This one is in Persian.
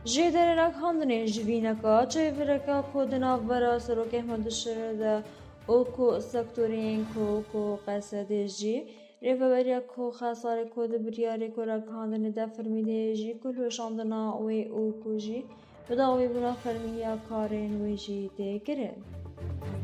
جه در رکاندن جوینکا چه ورکا کودنا ورا سروک احمد شرده اوکو سکتورین کو قصد جی ریفبریا کو خسار کود بریاری کو رکاندن دفرمیده جی کلوشاندنا اوکو جی بداوی بنا فرمیا کارین ویجی ده گرن.